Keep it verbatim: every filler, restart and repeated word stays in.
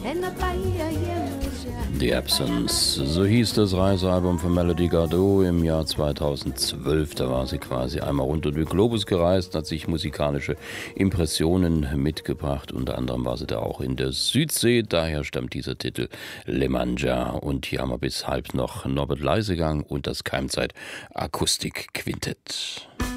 The Absence, so hieß das Reisealbum von Melody Gardot im Jahr zweitausendzwölf. Da war sie quasi einmal rund um den Globus gereist, hat sich musikalische Impressionen mitgebracht. Unter anderem war sie da auch in der Südsee, daher stammt dieser Titel Le Manja. Und hier haben wir bis halb noch Norbert Leisegang und das Keimzeit Akustikquintett.